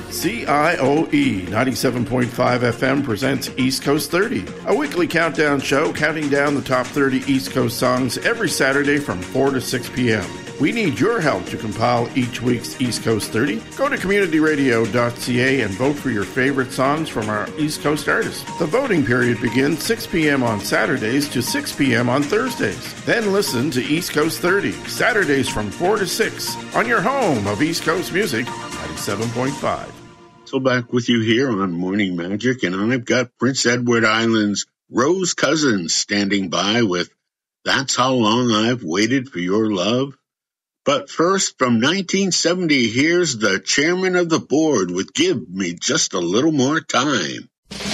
CIOE 97.5 FM presents East Coast 30, a weekly countdown show counting down the top 30 East Coast songs every Saturday from 4 to 6 p.m. We need your help to compile each week's East Coast 30. Go to communityradio.ca and vote for your favorite songs from our East Coast artists. The voting period begins 6 p.m. on Saturdays to 6 p.m. on Thursdays. Then listen to East Coast 30, Saturdays from 4 to 6, on your home of East Coast Music, 97.5. So back with you here on Morning Magic, and I've got Prince Edward Island's Rose Cousins standing by with That's How Long I've Waited for Your Love. But first, from 1970, here's the chairman of the board with Give Me Just a Little More Time.